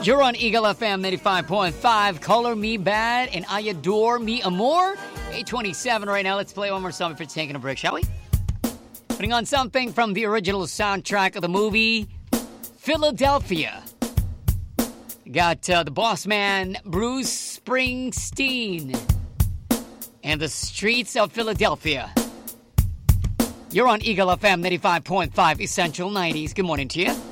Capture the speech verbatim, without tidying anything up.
You're on Eagle F M ninety-five point five. Color Me Bad and I Adore Me Amor. eight twenty-seven right now. Let's play one more song before taking a break, shall we? Putting on something from the original soundtrack of the movie, Philadelphia. Got uh, the boss man, Bruce Springsteen. And the streets of Philadelphia. You're on Eagle F M ninety-five point five Essential nineties. Good morning to you.